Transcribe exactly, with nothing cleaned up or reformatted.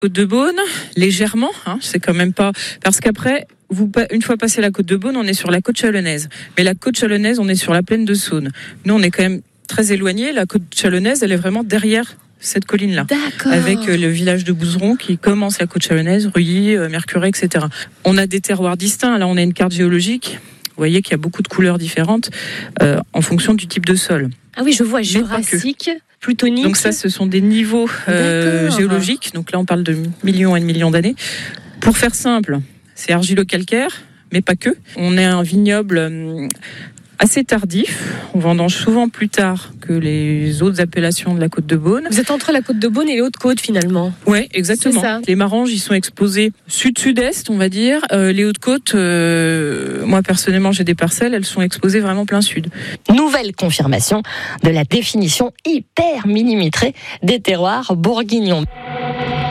Côte de Beaune, légèrement, hein, c'est quand même pas... Parce qu'après, vous, une fois passé la Côte de Beaune, on est sur la côte chalonnaise. Mais la côte chalonnaise, on est sur la plaine de Saône. Nous, on est quand même très éloigné. La côte chalonnaise, elle est vraiment derrière cette colline-là. D'accord. Avec le village de Bouzeron qui commence la côte chalonnaise, Reuilly, Mercurey, et cetera. On a des terroirs distincts. Là, on a une carte géologique. Vous voyez qu'il y a beaucoup de couleurs différentes euh, en fonction du type de sol. Ah oui, je vois jurassique, plutonique. Donc ça, ce sont des niveaux euh, géologiques. Donc là, on parle de millions et de millions d'années. Pour faire simple, c'est argilo-calcaire, mais pas que. On est un vignoble euh, assez tardif. On vendange souvent plus tard que les autres appellations de la Côte de Beaune. Vous êtes entre la Côte de Beaune et les Hautes-Côtes, finalement. Oui, exactement. Les Maranges, ils sont exposés sud-sud-est, on va dire. Euh, les Hautes-Côtes, euh, moi personnellement, j'ai des parcelles, elles sont exposées vraiment plein sud. Nouvelle confirmation de la définition hyper millimétrée des terroirs bourguignons.